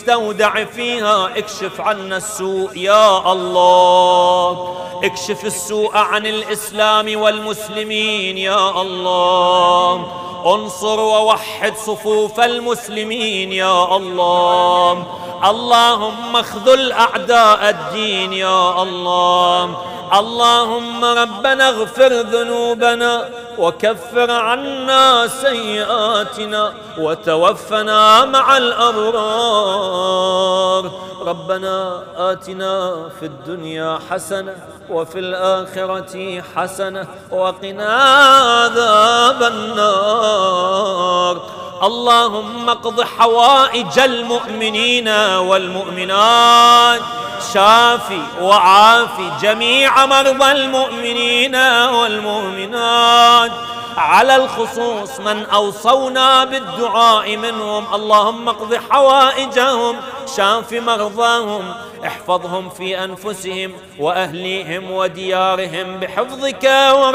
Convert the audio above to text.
المستودع فيها. اكشف عنا السوء يا الله، اكشف السوء عن الإسلام والمسلمين يا الله، انصر ووحد صفوف المسلمين يا الله. اللهم اخذل أعداء الدين يا الله. اللهم ربنا اغفر ذنوبنا وكفر عنا سيئاتنا وتوفنا مع الأبرار. ربنا آتنا في الدنيا حسنة وفي الآخرة حسنة وقنا عذاب النار. اللهم اقض حوائج المؤمنين والمؤمنات، شافي وعافي جميع مرضى المؤمنين والمؤمنات، على الخصوص من أوصونا بالدعاء منهم. اللهم اقض حوائجهم، شاف مرضاهم، احفظهم في أنفسهم وأهليهم وديارهم بحفظك